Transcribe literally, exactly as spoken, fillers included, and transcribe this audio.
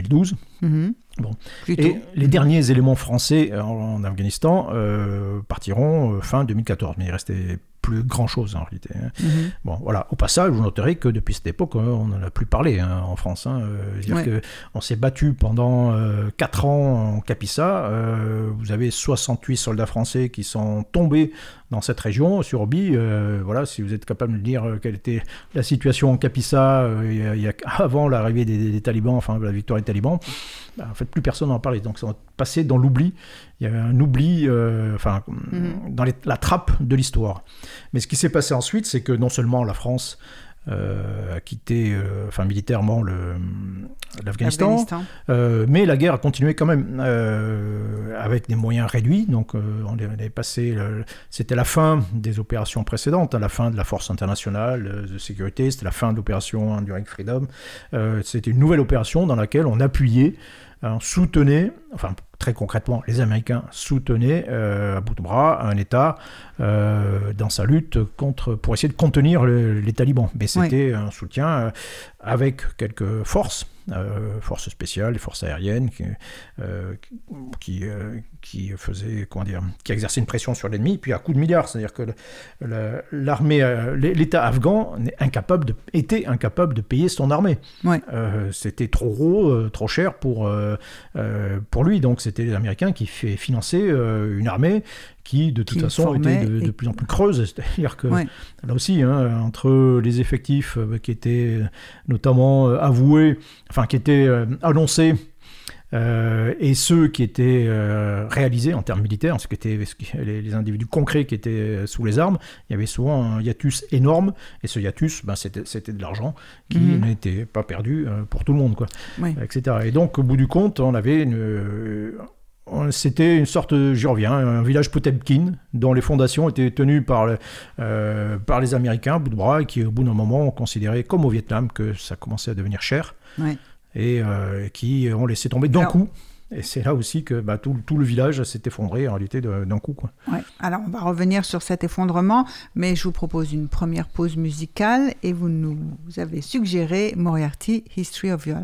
douze. Mmh. Bon. Plutôt. Et les derniers éléments français en, en Afghanistan euh, partiront euh, fin deux mille quatorze, mais il restait plus grand-chose en réalité. Hein. Mmh. Bon, voilà. Au passage, vous noterez que depuis cette époque, on n'en a plus parlé hein, en France. Hein. C'est-à-dire ouais. qu'on s'est battu pendant euh, quatre ans en Kapisa. Euh, vous avez soixante-huit soldats français qui sont tombés dans cette région, sur Obi. Euh, voilà, si vous êtes capable de me dire quelle était la situation en Kapisa euh, il y a, il y a, avant l'arrivée des, des, des talibans, enfin la victoire des talibans, bah, en fait, plus personne n'en parlait. Donc ça va passer dans l'oubli. Il y avait un oubli, euh, enfin, mm-hmm. dans les, la trappe de l'histoire. Mais ce qui s'est passé ensuite, c'est que non seulement la France euh, a quitté, euh, enfin militairement, le, l'Afghanistan, euh, mais la guerre a continué quand même euh, avec des moyens réduits. Donc, euh, on est passé. Le, c'était la fin des opérations précédentes, à la fin de la force internationale de sécurité. C'était la fin de l'opération Enduring Freedom. Euh, c'était une nouvelle opération dans laquelle on appuyait, on soutenait, enfin très concrètement, les Américains soutenaient euh, à bout de bras un État euh, dans sa lutte contre, pour essayer de contenir le, les talibans. Mais c'était oui. un soutien euh, avec quelques forces, euh, forces spéciales, les forces aériennes, qui, euh, qui, euh, qui faisaient, comment dire, qui exerçaient une pression sur l'ennemi, puis à coups de milliards. C'est-à-dire que le, l'armée, euh, l'État afghan incapable de, était incapable de payer son armée. Oui. Euh, c'était trop gros, euh, trop cher pour, euh, euh, pour lui. Donc c'était les Américains qui fait financer euh, une armée qui, de toute qui façon, était de, et... de plus en plus creuse. C'est-à-dire que, ouais. là aussi, hein, entre les effectifs euh, qui étaient notamment euh, avoués, enfin, qui étaient euh, annoncés, euh, et ceux qui étaient euh, réalisés en termes militaires, ce qui étaient les, les individus concrets qui étaient sous les armes, il y avait souvent un hiatus énorme, et ce hiatus, ben, c'était, c'était de l'argent qui mm-hmm. n'était pas perdu euh, pour tout le monde, quoi, oui. et cetera. Et donc, au bout du compte, on avait une... Euh, C'était une sorte, j'y reviens, un village Potemkin dont les fondations étaient tenues par, le, euh, par les Américains, bout de bras, et qui au bout d'un moment ont considéré, comme au Vietnam, que ça commençait à devenir cher, ouais. et euh, qui ont laissé tomber d'un Alors... coup. Et c'est là aussi que bah, tout, tout le village s'est effondré en réalité de, d'un coup. Quoi. Ouais. Alors on va revenir sur cet effondrement, mais je vous propose une première pause musicale et vous nous vous avez suggéré Moriarty, History of Violence.